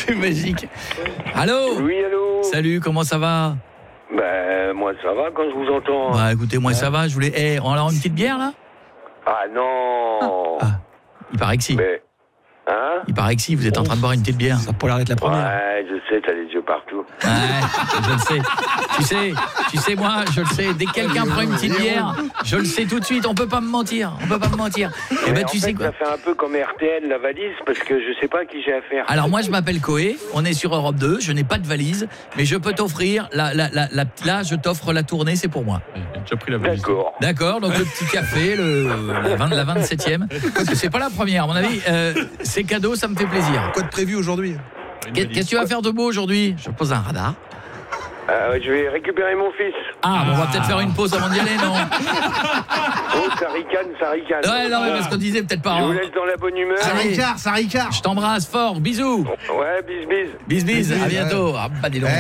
C'est magique. Allô ? Oui, allô ? Salut, comment ça va ? Ben, moi, ça va quand je vous entends. Bah, écoutez, moi, ça va. Je voulais... on a une petite bière, là ? Ah, non. Ah, il paraît que si. Mais, hein ? Il paraît que si, vous êtes en train de boire une petite bière. Ça pourrait être la première. Ouais, je sais, t'as les yeux partout. Ouais, je le sais. Tu sais, moi, je le sais. Dès que quelqu'un prend une petite bière, je le sais tout de suite. On peut pas me mentir. Et ben, tu sais quoi ? Ça fait un peu comme RTL, la valise, parce que je sais pas à qui j'ai affaire. Alors moi, je m'appelle Coé. On est sur Europe 2. Je n'ai pas de valise, mais je peux t'offrir là, je t'offre la tournée, c'est pour moi. J'ai déjà pris la valise. D'accord. Donc le petit café, la 27e. C'est pas la première, à mon avis. C'est cadeau, ça me fait plaisir. Quoi de prévu aujourd'hui ? Qu'est-ce que tu vas faire de beau aujourd'hui ? Je pose un radar. Je vais récupérer mon fils. Ah, bon, on va peut-être faire une pause avant d'y aller, non ? Oh, ça ricane. Ouais, non, mais parce qu'on disait peut-être pas. Je vous laisse dans la bonne humeur. Allez. Ça ricard. Je t'embrasse fort, bisous. Ouais, bis. Bis, à bientôt. Ah, bah dis donc.